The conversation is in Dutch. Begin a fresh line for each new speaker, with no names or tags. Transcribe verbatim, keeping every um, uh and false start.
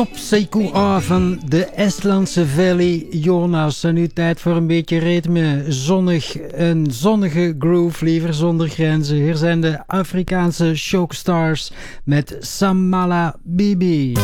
Psycho A van de Estlandse Valley Jonas. En nu tijd voor een beetje ritme. Zonnig, een zonnige groove, liever zonder grenzen. Hier zijn de Afrikaanse Shockstars met Samala Bibi.